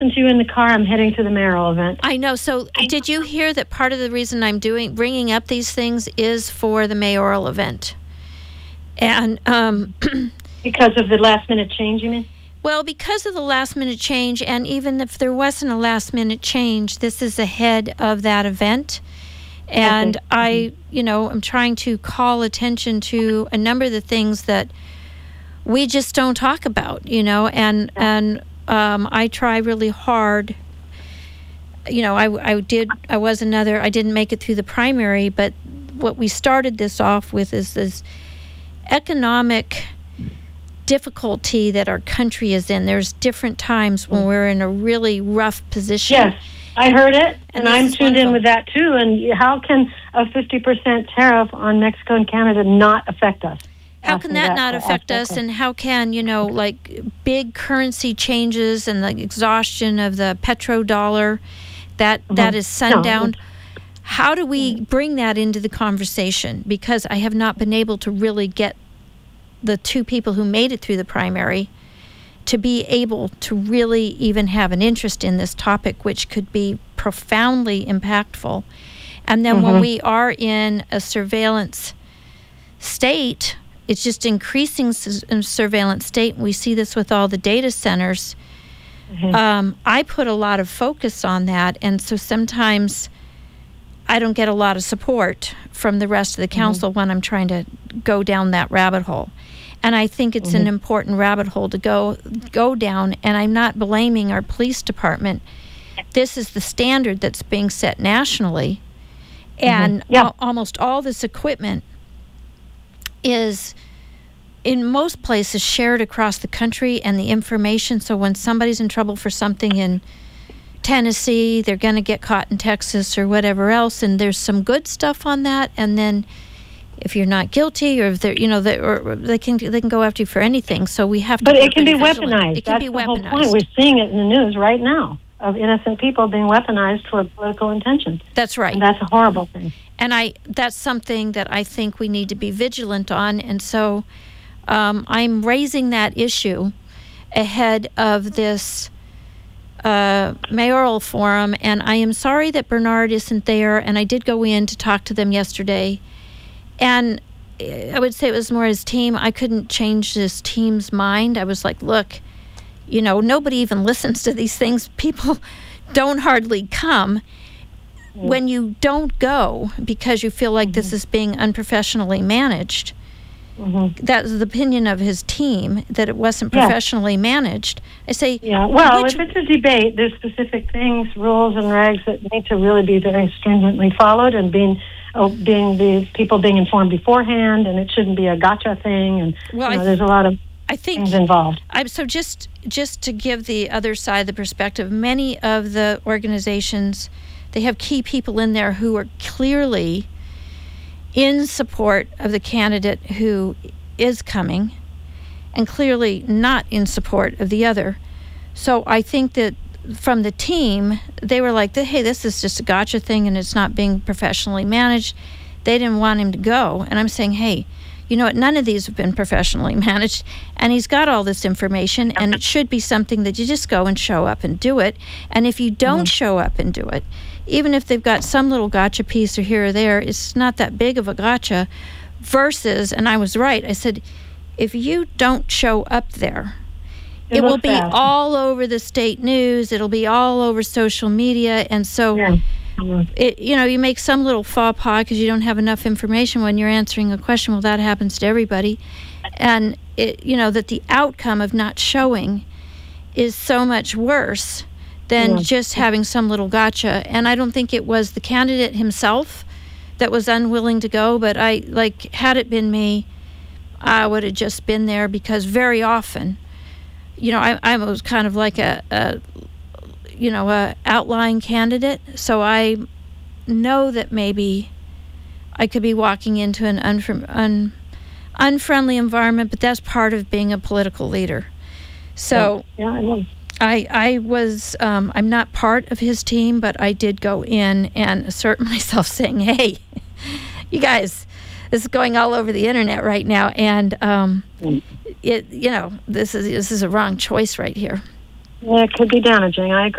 to you in the car. I'm heading to the mayoral event. I know. So did you hear that part of the reason I'm bringing up these things is for the mayoral event? And because of the last minute change, you mean? Well, because of the last minute change, and even if there wasn't a last minute change, this is ahead of that event. And I'm trying to call attention to a number of the things that we just don't talk about, and I try really hard. I didn't make it through the primary, but what we started this off with is this economic difficulty that our country is in. There's different times when we're in a really rough position. Yes, I heard it, and I'm tuned in with that too. And how can a 50% tariff on Mexico and Canada not affect us? How can that not affect us? And how can, big currency changes and the exhaustion of the petrodollar that is sundown? How do we bring that into the conversation? Because I have not been able to really get the two people who made it through the primary to be able to really even have an interest in this topic, which could be profoundly impactful. And then when we are in a surveillance state, it's just increasing surveillance state. We see this with all the data centers. I put a lot of focus on that, and so sometimes I don't get a lot of support from the rest of the council when I'm trying to go down that rabbit hole. And I think it's an important rabbit hole to go down, and I'm not blaming our police department. This is the standard that's being set nationally, and almost all this equipment is in most places shared across the country, and the information, so when somebody's in trouble for something in Tennessee, they're going to get caught in Texas or whatever else, and there's some good stuff on that, and then if you're not guilty, or if they're, they can go after you for anything. So we have to. But it can be weaponized. That's the whole point. We're seeing it in the news right now of innocent people being weaponized for political intentions. That's right. And that's a horrible thing. And that's something that I think we need to be vigilant on. And so I'm raising that issue ahead of this mayoral forum. And I am sorry that Bernard isn't there. And I did go in to talk to them yesterday. And I would say it was more his team. I couldn't change his team's mind. I was like, look, nobody even listens to these things. People don't hardly come. When you don't go because you feel like this is being unprofessionally managed, that was the opinion of his team, that it wasn't professionally managed. I say... Yeah, well, if it's a debate, there's specific things, rules and regs that need to really be very stringently followed, and being the people being informed beforehand, and it shouldn't be a gotcha thing, and there's a lot of things involved. So just to give the other side the perspective, many of the organizations, they have key people in there who are clearly in support of the candidate who is coming, and clearly not in support of the other. So I think that from the team, they were like, hey, this is just a gotcha thing and it's not being professionally managed. They didn't want him to go. And I'm saying, hey, you know what, none of these have been professionally managed, and he's got all this information, and it should be something that you just go and show up and do it. And if you don't show up and do it, even if they've got some little gotcha piece or here or there, it's not that big of a gotcha. Versus, and I was right, I said, if you don't show up there, it will be all over the state news. It'll be all over social media. And so, you make some little faux pas because you don't have enough information when you're answering a question. Well, that happens to everybody. And, that the outcome of not showing is so much worse than just having some little gotcha. And I don't think it was the candidate himself that was unwilling to go, but had it been me, I would have just been there, because very often, I was kind of like a outlying candidate, so I know that maybe I could be walking into an unfriendly environment, but that's part of being a political leader. So I was, I'm not part of his team, but I did go in and assert myself, saying, hey, you guys, this is going all over the internet right now, and this is a wrong choice right here. Yeah, it could be damaging. I agree.